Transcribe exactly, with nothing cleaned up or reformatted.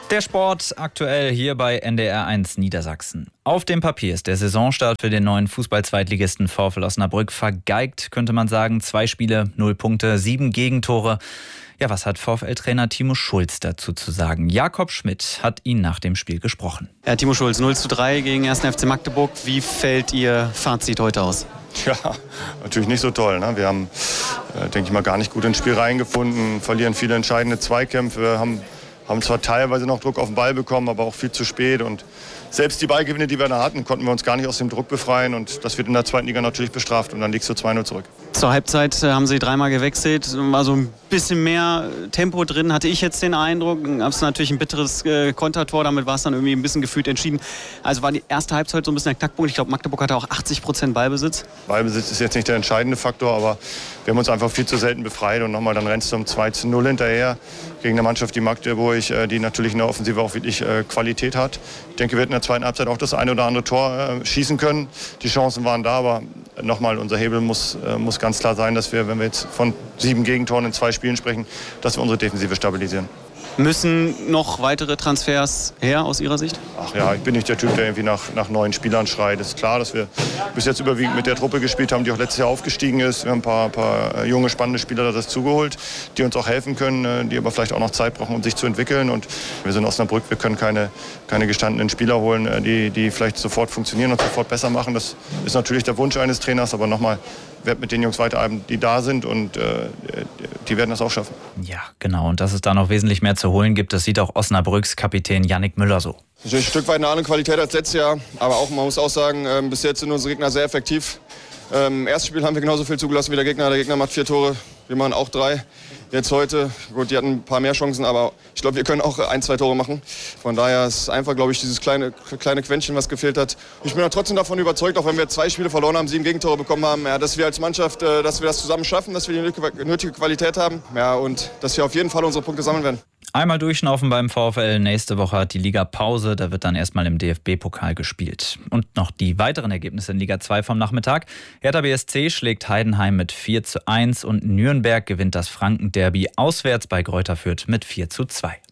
Der Sport aktuell hier bei N D R eins Niedersachsen. Auf dem Papier ist der Saisonstart für den neuen Fußball-Zweitligisten VfL Osnabrück vergeigt, könnte man sagen. Zwei Spiele, null Punkte, sieben Gegentore. Ja, was hat VfL-Trainer Timo Schulz dazu zu sagen? Jakob Schmidt hat ihn nach dem Spiel gesprochen. Ja, Timo Schulz, null zu drei gegen ersten F C Magdeburg. Wie fällt Ihr Fazit heute aus? Ja, natürlich nicht so toll. Ne? Wir haben, äh, denke ich mal, gar nicht gut ins Spiel reingefunden, verlieren viele entscheidende Zweikämpfe, haben haben zwar teilweise noch Druck auf den Ball bekommen, aber auch viel zu spät. Und selbst die Ballgewinne, die wir da hatten, konnten wir uns gar nicht aus dem Druck befreien. Und das wird in der zweiten Liga natürlich bestraft. Und dann liegst du zwei null zurück. Zur Halbzeit haben Sie dreimal gewechselt. War so ein bisschen mehr Tempo drin, hatte ich jetzt den Eindruck. Gab es natürlich ein bitteres äh, Kontertor. Damit war es dann irgendwie ein bisschen gefühlt entschieden. Also war die erste Halbzeit so ein bisschen der Knackpunkt. Ich glaube, Magdeburg hatte auch achtzig Prozent Ballbesitz. Ballbesitz ist jetzt nicht der entscheidende Faktor, aber wir haben uns einfach viel zu selten befreit. Und nochmal, dann rennst du um zwei zu null hinterher gegen eine Mannschaft, die Magdeburg, die natürlich in der Offensive auch wirklich äh, Qualität hat. Ich denke, wir hätten in der zweiten Halbzeit auch das eine oder andere Tor äh, schießen können. Die Chancen waren da, aber nochmal, unser Hebel muss, äh, muss ganz klar sein, dass wir, wenn wir jetzt von sieben Gegentoren in zwei Spielen sprechen, dass wir unsere Defensive stabilisieren. Müssen noch weitere Transfers her aus Ihrer Sicht? Ach ja, ich bin nicht der Typ, der irgendwie nach, nach neuen Spielern schreit. Es ist klar, dass wir bis jetzt überwiegend mit der Truppe gespielt haben, die auch letztes Jahr aufgestiegen ist. Wir haben ein paar, paar junge, spannende Spieler dazu geholt, die uns auch helfen können, die aber vielleicht auch noch Zeit brauchen, um sich zu entwickeln. Und wir sind Osnabrück, wir können keine, keine gestandenen Spieler holen, die, die vielleicht sofort funktionieren und sofort besser machen. Das ist natürlich der Wunsch eines Trainers, aber nochmal, werde mit den Jungs weiterarbeiten, die da sind, und äh, die werden das auch schaffen. Ja, genau. Und dass es da noch wesentlich mehr zu holen gibt, das sieht auch Osnabrücks Kapitän Yannick Müller so. Natürlich ein Stück weit eine andere Qualität als letztes Jahr, aber auch, man muss auch sagen, äh, bis jetzt sind unsere Gegner sehr effektiv. Ähm, Im ersten Spiel haben wir genauso viel zugelassen wie der Gegner. Der Gegner macht vier Tore, wir machen auch drei. Jetzt heute, gut, die hatten ein paar mehr Chancen, aber ich glaube, wir können auch ein, zwei Tore machen. Von daher ist einfach, glaube ich, dieses kleine, kleine Quäntchen, was gefehlt hat. Ich bin auch trotzdem davon überzeugt, auch wenn wir zwei Spiele verloren haben, sieben Gegentore bekommen haben, ja, dass wir als Mannschaft, äh, dass wir das zusammen schaffen, dass wir die nötige Qualität haben, ja, und dass wir auf jeden Fall unsere Punkte sammeln werden. Einmal durchschnaufen beim VfL. Nächste Woche hat die Liga Pause. Da wird dann erstmal im D F B-Pokal gespielt. Und noch die weiteren Ergebnisse in Liga zwei vom Nachmittag. Hertha B S C schlägt Heidenheim mit vier zu eins und Nürnberg gewinnt das Franken-Derby auswärts bei Greuther Fürth mit vier zu zwei.